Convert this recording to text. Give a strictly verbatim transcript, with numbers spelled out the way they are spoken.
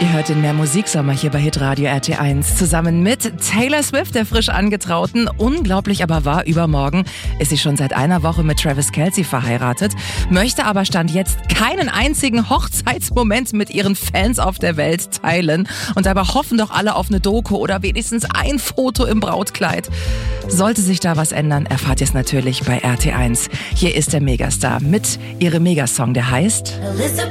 Ihr hört den Mehr Musiksommer hier bei Hitradio R T eins. Zusammen mit Taylor Swift, der frisch angetrauten. Unglaublich aber wahr, übermorgen ist sie schon seit einer Woche mit Travis Kelce verheiratet, möchte aber Stand jetzt keinen einzigen Hochzeitsmoment mit ihren Fans auf der Welt teilen. Und dabei hoffen doch alle auf eine Doku oder wenigstens ein Foto im Brautkleid. Sollte sich da was ändern, erfahrt ihr es natürlich bei R T eins. Hier ist der Megastar mit ihrem Megasong, der heißt...